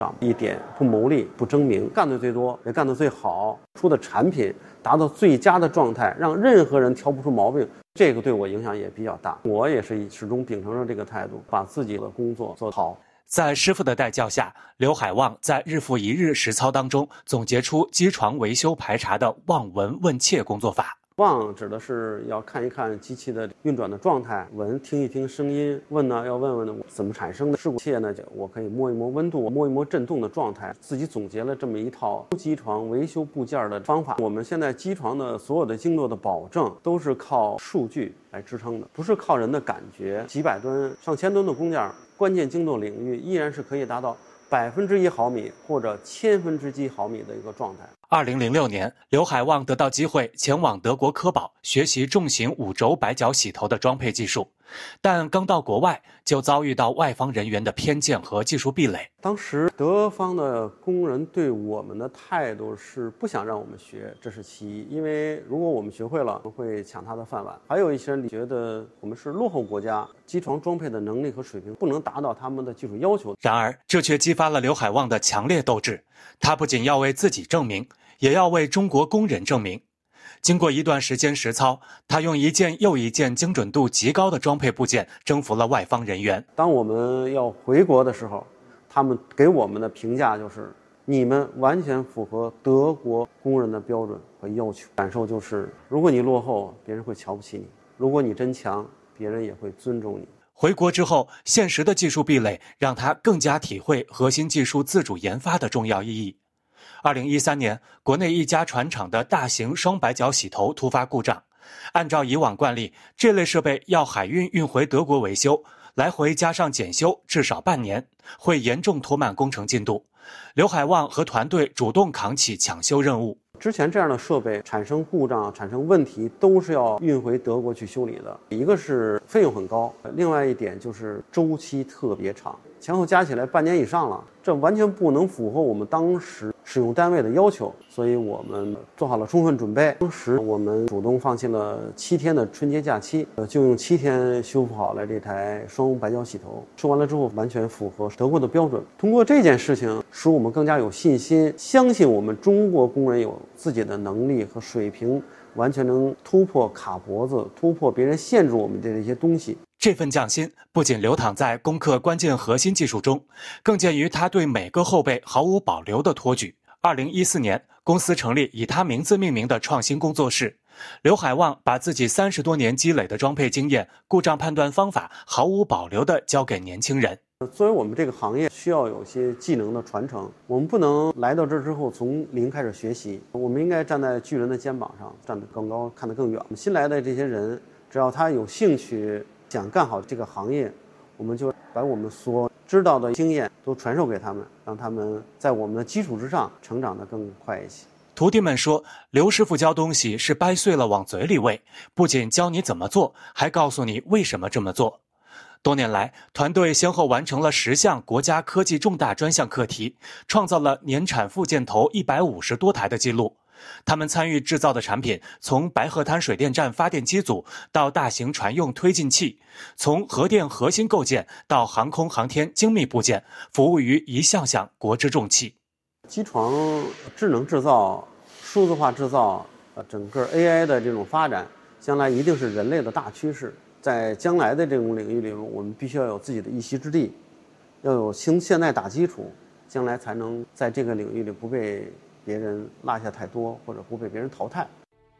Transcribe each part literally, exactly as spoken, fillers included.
一点不牟利、不争名，干得最多也干得最好，出的产品达到最佳的状态，让任何人挑不出毛病，这个对我影响也比较大。我也是始终秉承着这个态度，把自己的工作做好。 在师傅的带教下，刘海旺在日复一日实操当中总结出机床维修排查的望闻问切工作法。 望指的是要看一看机器的运转的状态，闻听一听声音，问呢要问问呢怎么产生的事故，切呢就我可以摸一摸温度，摸一摸振动的状态，自己总结了这么一套机床维修部件的方法。我们现在机床的所有的经络的保证都是靠数据来支撑的，不是靠人的感觉。几百吨、上千吨的工件，关键经络领域依然是可以达到百分之一毫米或者千分之一毫米的一个状态。 二零零六年，刘海旺得到机会前往德国科宝学习重型五轴白角洗头的装配技术，但刚到国外就遭遇到外方人员的偏见和技术壁垒。 当时德方的工人对我们的态度是不想让我们学，这是其一，因为如果我们学会了，会抢他的饭碗。还有一些人觉得我们是落后国家，机床装配的能力和水平不能达到他们的技术要求。 然而，这却激发了刘海旺的强烈斗志，他不仅要为自己证明，也要为中国工人证明。经过一段时间实操，他用一件又一件精准度极高的装配部件征服了外方人员。 当我们要回国的时候，他们给我们的评价就是你们完全符合德国工人的标准和要求。感受就是如果你落后，别人会瞧不起你；如果你真强，别人也会尊重你。 回国之后，现实的技术壁垒让他更加体会核心技术自主研发的重要意义。二零一三年，国内一家船厂的大型双白角洗头突发故障。按照以往惯例，这类设备要海运运回德国维修，来回加上检修至少半年，会严重拖慢工程进度。刘海旺和团队主动扛起抢修任务。 之前这样的设备产生故障、产生问题，都是要运回德国去修理的。一个是费用很高，另外一点就是周期特别长，前后加起来半年以上了，这完全不能符合我们当时使用单位的要求，所以我们做好了充分准备。当时我们主动放弃了七天的春节假期，就用七天修复好了这台双白角洗头。修完了之后，完全符合德国的标准。通过这件事情，使我们更加有信心，相信我们中国工人有自己的能力和水平，完全能突破卡脖子，突破别人限制我们的这些东西。 这份匠心不仅流淌在攻克关键核心技术中，更见于他对每个后辈毫无保留的托举。二零一四年，公司成立以他名字命名的创新工作室。刘海旺把自己三十多年积累的装配经验、故障判断方法毫无保留地交给年轻人。 作为我们这个行业，需要有些技能的传承，我们不能来到这之后从零开始学习，我们应该站在巨人的肩膀上，站得更高，看得更远。新来的这些人，只要他有兴趣，想干好这个行业，我们就把我们所知道的经验都传授给他们，让他们在我们的基础之上成长得更快一些。 徒弟们说，刘师傅教东西是掰碎了往嘴里喂，不仅教你怎么做，还告诉你为什么这么做。多年来，团队先后完成了十项国家科技重大专项课题，创造了年产复件头一百五十多台的记录。他们参与制造的产品，从白鹤滩水电站发电机组到大型船用推进器，从核电核心构件到航空航天精密部件，服务于一项项国之重器。 机床智能制造、数字化制造，呃，整个 A I 的这种发展，将来一定是人类的大趋势。在将来的这种领域里，我们必须要有自己的一席之地，要有从现在打基础，将来才能在这个领域里不被别人落下太多，或者不被别人淘汰。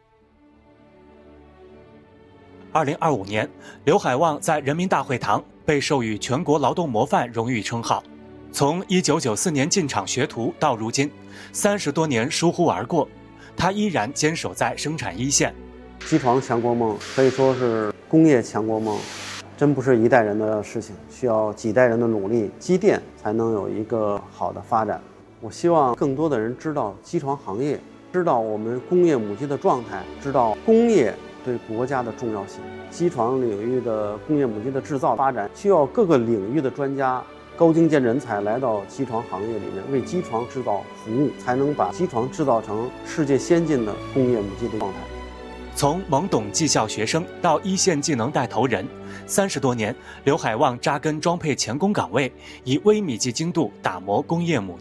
二零二五年，刘海旺在人民大会堂被授予全国劳动模范荣誉称号。从一九九四年进厂学徒到如今，三十多年疏忽而过，他依然坚守在生产一线。 机床强国梦可以说是工业强国梦，真不是一代人的事情，需要几代人的努力积淀，才能有一个好的发展。我希望更多的人知道机床行业，知道我们工业母机的状态，知道工业对国家的重要性。机床领域的工业母机的制造发展，需要各个领域的专家、高精尖人才来到机床行业里面，为机床制造服务，才能把机床制造成世界先进的工业母机的状态。 从懵懂技校学生到一线技能带头人，三十多年，刘海旺扎根装配钳工岗位，以微米级精度打磨工业母